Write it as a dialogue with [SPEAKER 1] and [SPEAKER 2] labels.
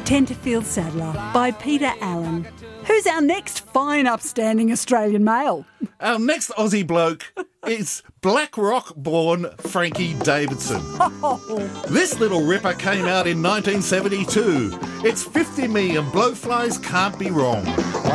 [SPEAKER 1] Tenterfield Saddler by Peter Allen. Who's our next fine upstanding Australian male?
[SPEAKER 2] Our next Aussie bloke is Black Rock-born Frankie Davidson. This little ripper came out in 1972. It's 50 me and blowflies can't be wrong.